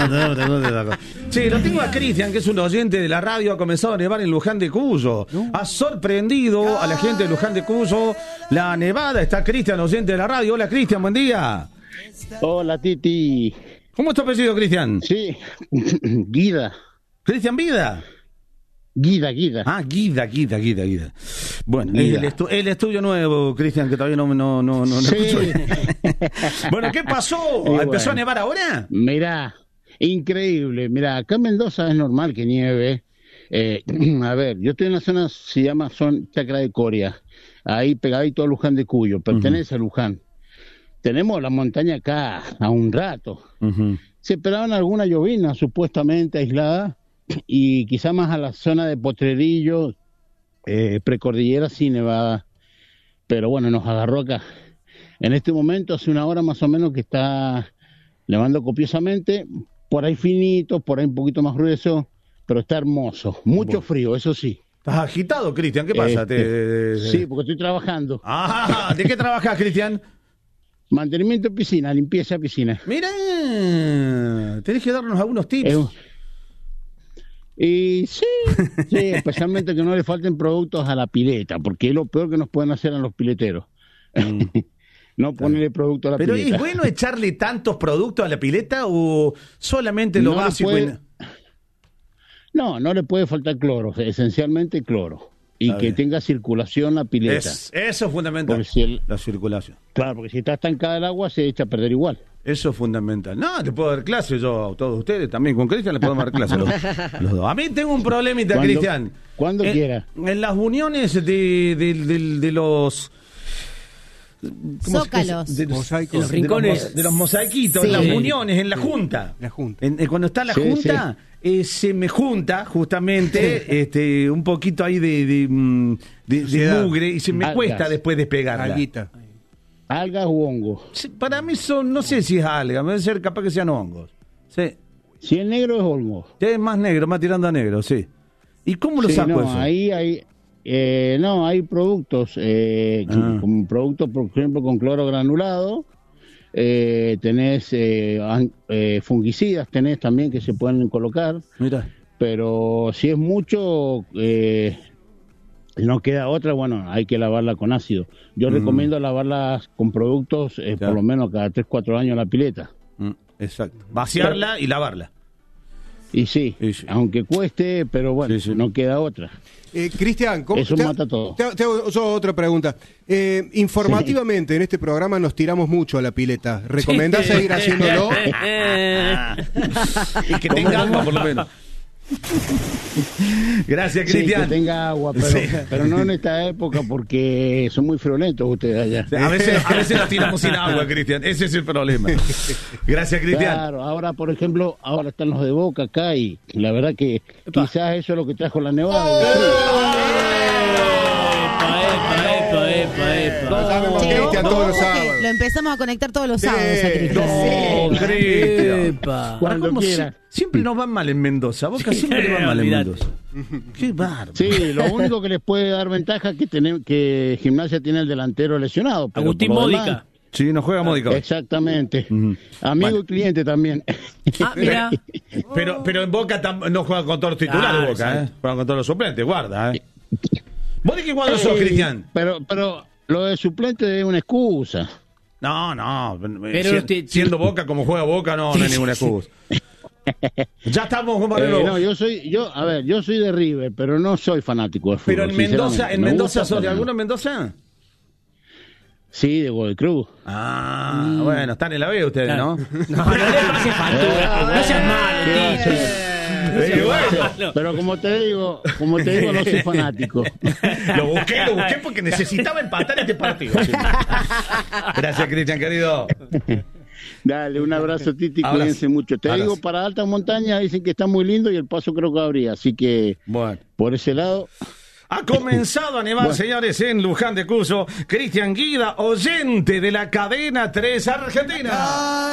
Sí, lo tengo a Cristian, que es un oyente de la radio. Ha comenzado a nevar en Luján de Cuyo. Ha sorprendido a la gente de Luján de Cuyo la nevada. Está Cristian, oyente de la radio. Hola, Cristian, buen día. Hola, Titi. ¿Cómo es tu apellido, Cristian? Sí, Guida. ¿Cristian Vida? Guida. Ah, Guida. Bueno, Guida. El estudio nuevo, Cristian, que todavía no Sí. escucho. Bueno, ¿qué pasó? ¿Empezó a nevar ahora? Mirá, increíble. Mirá, acá en Mendoza es normal que nieve. A ver, yo estoy en una zona, se llama Chacra de Coria. Ahí pegadito a Luján de Cuyo, pertenece a Luján. Tenemos la montaña acá a un rato. Se esperaban alguna llovizna supuestamente aislada y quizá más a la zona de Potrerillo, precordillera sí nevada. Pero bueno, nos agarró acá. En este momento hace una hora más o menos que está nevando copiosamente, por ahí finito, por ahí un poquito más grueso, pero está hermoso. Mucho frío, eso sí. ¿Estás agitado, Cristian? ¿Qué pasa? Sí, porque estoy trabajando. Ah, ¿de qué trabajas, Cristian? Mantenimiento de piscina, limpieza de piscina. Mira, tenés que darnos algunos tips. Y sí, especialmente que no le falten productos a la pileta, porque es lo peor que nos pueden hacer a los pileteros. No ponerle producto a la pileta. ¿Pero es bueno echarle tantos productos a la pileta o solamente lo básico? No le puede faltar cloro, esencialmente cloro. Y que tenga circulación la pileta. Eso es fundamental, la circulación. Claro, porque si está estancada el agua se echa a perder igual. Eso es fundamental. No, te puedo dar clase yo a todos ustedes, también con Cristian le podemos dar clase los dos. A mí tengo un problemita, Cristian. Cuando quiera. En las uniones de los... Zócalos. De los rincones. De los mosaiquitos, Sí. en las uniones, en la junta. Cuando está la junta, se me junta justamente un poquito ahí de mugre y se me cuesta después despegarla. ¿Algas u hongos? Sí, para mí no sé si es alga, debe ser capaz que sean hongos. Sí. Si es negro es hongo. Es más negro, más tirando a negro, sí. ¿Y cómo lo saco eso? Ahí hay... hay productos, como productos, por ejemplo, con cloro granulado, tenés fungicidas, tenés también que se pueden colocar. Mira. Pero si es mucho, no queda otra, bueno, hay que lavarla con ácido. Yo recomiendo lavarlas con productos, por lo menos cada 3-4 años la pileta. Exacto. Vaciarla y lavarla. Y sí, aunque cueste, pero bueno, no queda otra. Cristian, eso mata todo. Te hago yo otra pregunta. Informativamente en este programa nos tiramos mucho a la pileta. ¿Recomendás seguir haciéndolo? Y que tenga agua, por lo menos. Gracias, Cristian. Sí, que tenga agua, pero no en esta época porque son muy friolentos ustedes allá. A veces las tiramos sin agua, Cristian. Ese es el problema. Gracias, Cristian. Claro, ahora, por ejemplo, están los de Boca acá y la verdad que quizás eso es lo que trajo la nevada. Lo empezamos a conectar todos los sábados a Cristian. Cristian. Cuando quiera. Siempre nos van mal en Mendoza. Boca siempre le van mal en Mendoza. Qué bárbaro. Sí, lo único que les puede dar ventaja es que Gimnasia tiene el delantero lesionado. Agustín Módica. Sí, nos juega Módica. Exactamente. Amigo y cliente también. Mira. Pero en Boca no juega con todos los titulares, Boca, juega con todos los suplentes, guarda, ¿Vos de qué cuadro sos, Cristian? Pero lo de suplente es una excusa. No. Pero siendo Boca como juega Boca, no hay ninguna excusa. Ya estamos con no, yo soy de River, pero no soy fanático de fútbol. Pero en Mendoza, ¿sos de alguno en Mendoza? Sí, de Godoy Cruz. Bueno, están en la B ustedes, ¿no? No le pases factura. No seas malo, Pero como te digo, no soy fanático. Lo busqué porque necesitaba empatar este partido. Gracias, Cristian, querido. Dale, un abrazo, Titi, cuídense mucho. Te digo, para altas montañas dicen que está muy lindo y el paso creo que habría, así que por ese lado... Ha comenzado a nevar, señores, en Luján de Cuyo. Cristian Guida, oyente de la cadena 3 Argentina.